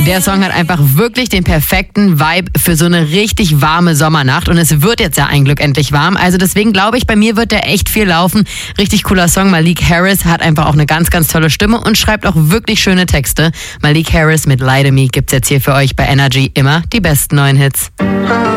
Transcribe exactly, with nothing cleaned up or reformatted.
Der Song hat einfach wirklich den perfekten Vibe für so eine richtig warme Sommernacht. Und es wird jetzt ja ein Glück endlich warm. Also deswegen glaube ich, bei mir wird der echt viel laufen. Richtig cooler Song. Malik Harris hat einfach auch eine ganz, ganz tolle Stimme und schreibt auch wirklich schöne Texte. Malik Harris mit Lie to Me gibt's jetzt hier für euch bei Energy immer die besten neuen Hits.